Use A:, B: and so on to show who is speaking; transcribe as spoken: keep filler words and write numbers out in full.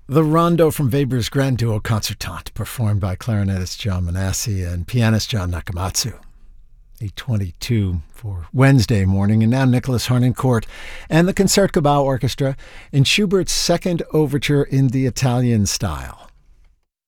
A: The Rondo from Weber's Grand Duo Concertante, performed by clarinetist John Manassi and pianist John Nakamatsu. eight twenty-two for Wednesday morning, and now Nicholas Harnoncourt and the Concertgebouw Orchestra in Schubert's second overture in the Italian style.